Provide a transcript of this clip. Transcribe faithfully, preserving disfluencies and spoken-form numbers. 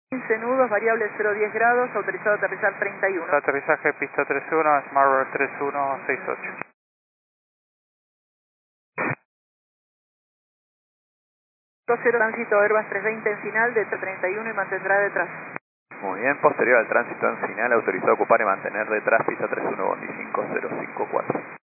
quince nudos, variable cero diez grados, autorizado a aterrizar treinta y uno. Aterrizaje pista treinta y uno, Smart treinta y uno sesenta y ocho. dos cero, tránsito Airbus trescientos veinte en final de treinta y uno y mantendrá detrás. Muy bien, posterior al tránsito en final, autorizado a ocupar y mantener detrás pista treinta y uno, Bondi cinco cero cinco cuatro.